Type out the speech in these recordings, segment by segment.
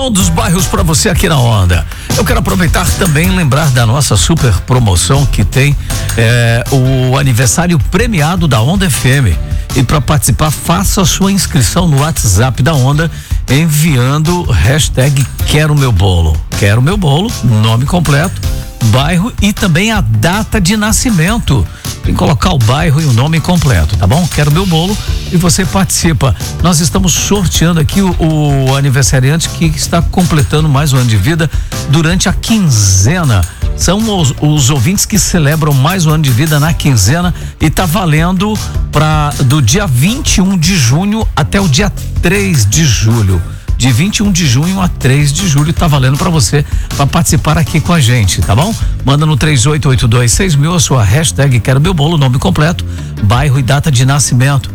som dos bairros para você aqui na Onda. Eu quero aproveitar também e lembrar da nossa super promoção que tem o aniversário premiado da Onda FM. E para participar, faça a sua inscrição no WhatsApp da Onda, enviando hashtag Quero Meu Bolo. Quero Meu Bolo, nome completo, bairro e também a data de nascimento. Tem que colocar o bairro e o nome completo, tá bom? Quero Meu Bolo e você participa. Nós estamos sorteando aqui o aniversariante que está completando mais um ano de vida durante a quinzena. São os ouvintes que celebram mais um ano de vida na quinzena e tá valendo do dia 21 de junho até o dia 3 de julho. De 21 de junho a 3 de julho tá valendo para você para participar aqui com a gente, tá bom? Manda no 38826000 a sua hashtag Quero Meu Bolo, nome completo, bairro e data de nascimento.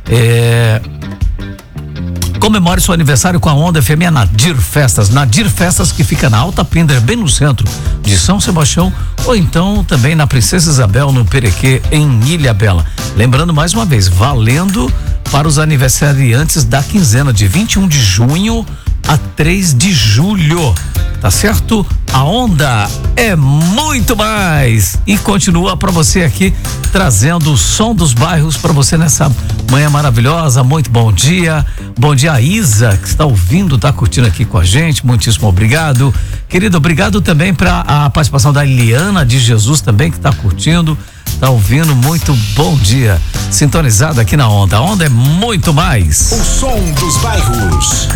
Comemore seu aniversário com a Onda FM é Nadir Festas. Nadir Festas, que fica na Alta Pinder, bem no centro de São Sebastião, ou então também na Princesa Isabel, no Perequê, em Ilhabela. Lembrando mais uma vez, valendo para os aniversariantes da quinzena de 21 de junho a 3 de julho. Tá certo? A Onda é muito mais e continua para você aqui trazendo o som dos bairros para você nessa manhã maravilhosa. Muito bom dia. Bom dia a Isa, que está ouvindo, tá curtindo aqui com a gente. Muitíssimo obrigado. Querido, obrigado também para a participação da Eliana de Jesus também, que está curtindo, tá ouvindo. Muito bom dia. Sintonizado aqui na Onda. A Onda é muito mais. O som dos bairros.